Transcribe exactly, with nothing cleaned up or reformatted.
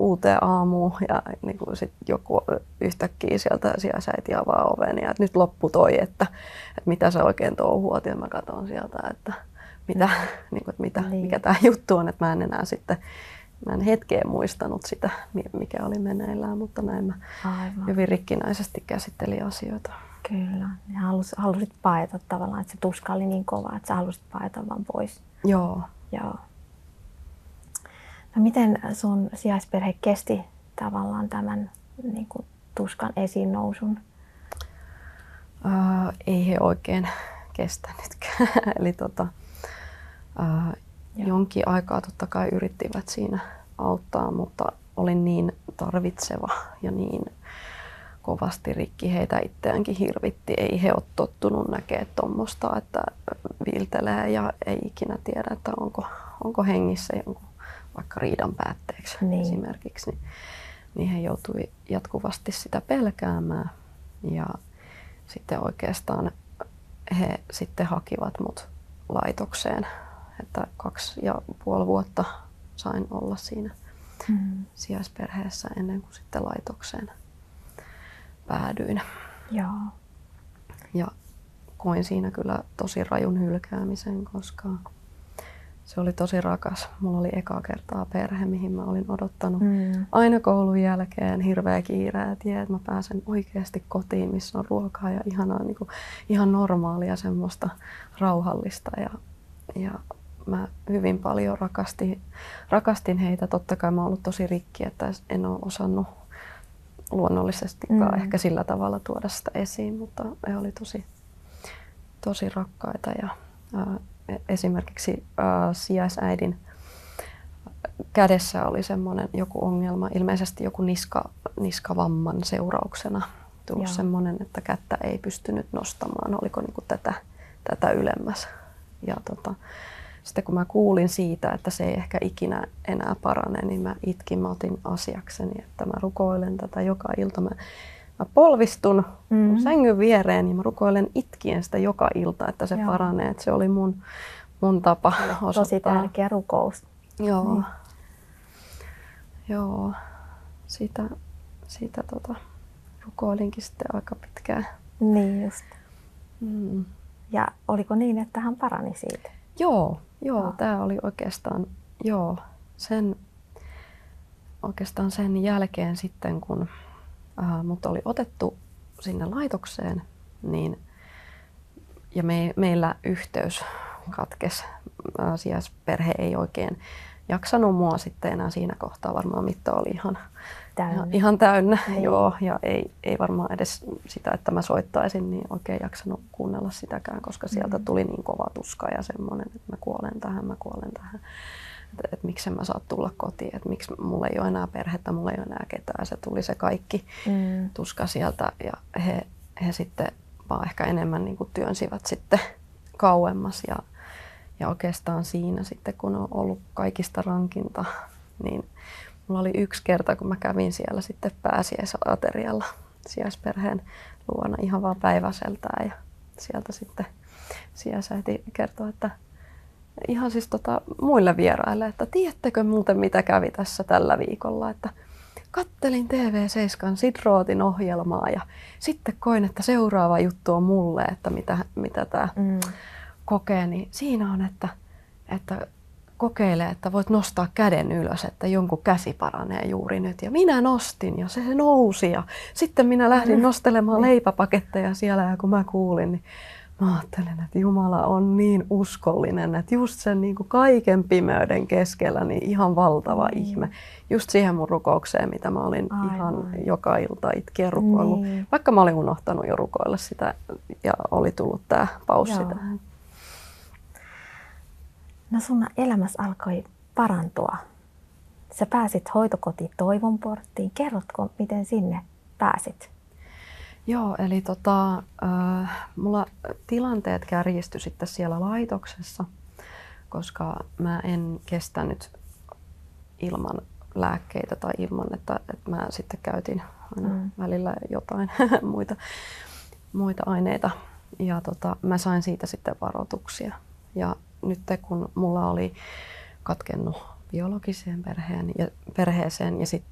uuteen aamuun ja niin kuin sit joku yhtäkkiä sieltä sijaisäiti avaa oven ja että nyt loppu toi, että, että mitä sä oikein touhuat ja mä katson sieltä, että, mitä, niin kuin, että mitä, niin. mikä tämä juttu on, että mä en enää sitten, mä en hetkeen muistanut sitä, mikä oli meneillään, mutta näin mä Aivan. hyvin rikkinäisesti käsittelin asioita. Kyllä. Ja halus, halusit paeta tavallaan, että se tuska oli niin kova, että sä halusit paeta vaan pois. Joo. Joo. No miten sun sijaisperhe kesti tavallaan tämän niin kuin, tuskan esiin nousun? Uh, ei he oikein kestänytkään. Eli tota, uh, jonkin aikaa totta kai yrittivät siinä auttaa, mutta olin niin tarvitseva ja niin kovasti rikki. Heitä itseäänkin hirvitti. Ei he ole tottunut näkemään tuommoista, että viiltelee ja ei ikinä tiedä, että onko, onko hengissä jonkun vaikka riidan päätteeksi niin. esimerkiksi. Niin, niin he joutui jatkuvasti sitä pelkäämään. Ja sitten oikeastaan he sitten hakivat mut laitokseen, että kaksi ja puoli vuotta sain olla siinä mm. sijaisperheessä ennen kuin sitten laitokseen päädyin. Joo. Ja koin siinä kyllä tosi rajun hylkäämisen, koska se oli tosi rakas. Mulla oli ekaa kertaa perhe, mihin mä olin odottanut mm. aina koulun jälkeen hirveä kiire, että mä pääsen oikeasti kotiin, missä on ruokaa ja ihanaa, niin kuin, ihan normaalia semmoista rauhallista. Ja, ja mä hyvin paljon rakastin, rakastin heitä. Totta kai mä oon ollut tosi rikki, että en ole osannut luonnollisestikaan mm. ehkä sillä tavalla tuoda sitä esiin, mutta he oli tosi, tosi rakkaita. Ja, ää, esimerkiksi ää, sijaisäidin kädessä oli semmoinen joku ongelma, ilmeisesti joku niska, niskavamman seurauksena tullut semmoinen, että kättä ei pystynyt nostamaan, oliko niinku tätä, tätä ylemmäs. Ja tota, sitten kun mä kuulin siitä, että se ei ehkä ikinä enää parane, niin mä itkin, mä otin asiakseni, että mä rukoilen tätä joka ilta. Mä, mä polvistun mm-hmm. sängyn viereen ja mä rukoilen itkien sitä joka ilta, että se Joo. paranee. Että se oli mun, mun tapa osoittaa. Tosi tärkeä rukous. Joo. Niin. Joo. Sitä, sitä tota, rukoilinkin sitten aika pitkään. Niin just. Mm. Ja oliko niin, että hän parani siitä? Joo, joo, no. tämä oli oikeastaan, joo, sen, oikeastaan sen jälkeen sitten, kun äh, mut oli otettu sinne laitokseen, niin, ja me, meillä yhteys katkesi. Äh, sijaisperhe ei oikein jaksanut mua sitten enää siinä kohtaa, varmaan mitta oli ihan täynnä, ihan, ihan täynnä joo, ja ei, ei varmaan edes sitä, että mä soittaisin, niin oikein jaksanut kuunnella sitäkään, koska sieltä tuli niin kova tuska ja semmoinen, että mä kuolen tähän, mä kuolen tähän, että, että miksi mä saa tulla kotiin, että miksi mulla ei ole enää perhettä, mulla ei ole enää ketään, se tuli se kaikki mm. tuska sieltä ja he, he sitten vaan ehkä enemmän niin kuin työnsivät sitten kauemmas ja Ja oikeastaan siinä sitten, kun on ollut kaikista rankinta, niin mulla oli yksi kerta, kun mä kävin siellä sitten pääsiäisaterialla sijaisperheen luona ihan vaan päiväseltään. Ja sieltä sitten sijaisäiti kertoi, että ihan siis tota muille vieraille, että tiedättekö muuten mitä kävi tässä tällä viikolla, että kattelin T V seitsemän Sidrootin ohjelmaa ja sitten koin, että seuraava juttu on mulle, että mitä, mitä tämä mm. kokee, niin siinä on, että, että kokeile, että voit nostaa käden ylös, että jonkun käsi paranee juuri nyt. Ja minä nostin ja se nousi ja sitten minä lähdin nostelemaan leipäpaketteja siellä ja kun mä kuulin, niin mä ajattelin, että Jumala on niin uskollinen, että just sen niin kuin kaiken pimeyden keskellä niin ihan valtava mm. ihme. Just siihen mun rukoukseen, mitä mä olin Aivan. ihan joka ilta itkien rukoillut. Niin. Vaikka mä olin unohtanut jo rukoilla sitä ja oli tullut tää paussi Joo. tähän. No sun elämässä alkoi parantua. Sä pääsit hoitokotiin Toivon porttiin. Kerrotko, miten sinne pääsit? Joo, eli tota, äh, mulla tilanteet kärjistyi sitten siellä laitoksessa, koska mä en kestänyt ilman lääkkeitä tai ilman, että, että mä sitten käytin aina mm. välillä jotain muita, muita aineita. Ja tota, mä sain siitä sitten varoituksia. Ja nyt kun mulla oli katkennut biologiseen perheen ja, perheeseen ja sitten